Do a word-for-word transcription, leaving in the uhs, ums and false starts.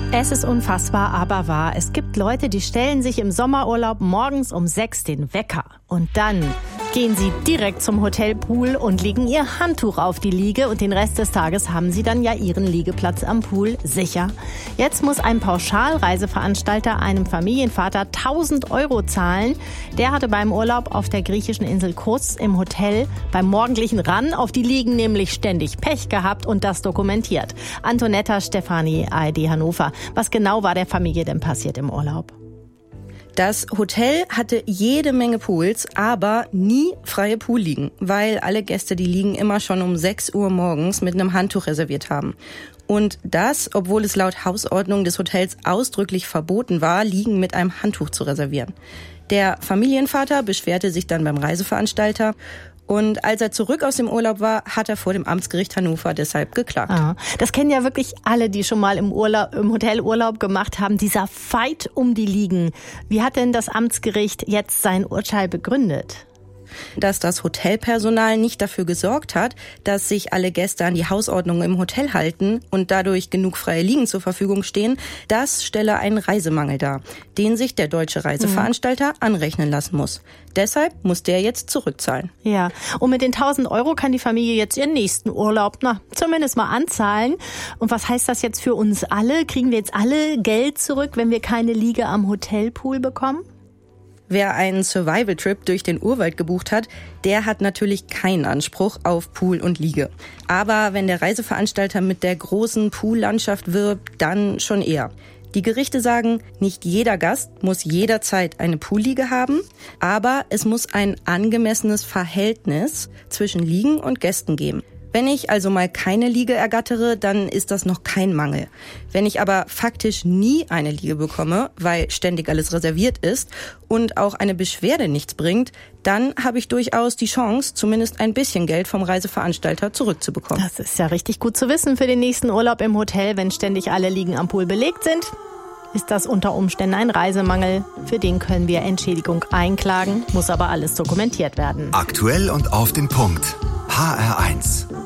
Es ist unfassbar, aber wahr. Es gibt Leute, die stellen sich im Sommerurlaub morgens um sechs den Wecker. Und dann gehen sie direkt zum Hotelpool und legen ihr Handtuch auf die Liege. Und den Rest des Tages haben sie dann ja ihren Liegeplatz am Pool sicher. Jetzt muss ein Pauschalreiseveranstalter einem Familienvater tausend Euro zahlen. Der hatte beim Urlaub auf der griechischen Insel Kos im Hotel beim morgendlichen Ran auf die Liegen nämlich ständig Pech gehabt und das dokumentiert. Antonetta Stefani, A R D Hannover. Was genau war der Familie denn passiert im Urlaub? Das Hotel hatte jede Menge Pools, aber nie freie Poolliegen, weil alle Gäste die Liegen immer schon um sechs Uhr morgens mit einem Handtuch reserviert haben. Und das, obwohl es laut Hausordnung des Hotels ausdrücklich verboten war, Liegen mit einem Handtuch zu reservieren. Der Familienvater beschwerte sich dann beim Reiseveranstalter. Und als er zurück aus dem Urlaub war, hat er vor dem Amtsgericht Hannover deshalb geklagt. Ah, das kennen ja wirklich alle, die schon mal im Urlaub, im Hotel Urlaub gemacht haben. Dieser Fight um die Liegen. Wie hat denn das Amtsgericht jetzt sein Urteil begründet? Dass das Hotelpersonal nicht dafür gesorgt hat, dass sich alle Gäste an die Hausordnung im Hotel halten und dadurch genug freie Liegen zur Verfügung stehen, das stelle einen Reisemangel dar, den sich der deutsche Reiseveranstalter anrechnen lassen muss. Deshalb muss der jetzt zurückzahlen. Ja, und mit den tausend Euro kann die Familie jetzt ihren nächsten Urlaub, na, zumindest mal anzahlen. Und was heißt das jetzt für uns alle? Kriegen wir jetzt alle Geld zurück, wenn wir keine Liege am Hotelpool bekommen? Wer einen Survival-Trip durch den Urwald gebucht hat, der hat natürlich keinen Anspruch auf Pool und Liege. Aber wenn der Reiseveranstalter mit der großen Poollandschaft wirbt, dann schon eher. Die Gerichte sagen, nicht jeder Gast muss jederzeit eine Poolliege haben, aber es muss ein angemessenes Verhältnis zwischen Liegen und Gästen geben. Wenn ich also mal keine Liege ergattere, dann ist das noch kein Mangel. Wenn ich aber faktisch nie eine Liege bekomme, weil ständig alles reserviert ist und auch eine Beschwerde nichts bringt, dann habe ich durchaus die Chance, zumindest ein bisschen Geld vom Reiseveranstalter zurückzubekommen. Das ist ja richtig gut zu wissen für den nächsten Urlaub im Hotel, wenn ständig alle Liegen am Pool belegt sind. Ist das unter Umständen ein Reisemangel? Für den können wir Entschädigung einklagen, muss aber alles dokumentiert werden. Aktuell und auf den Punkt. H R eins.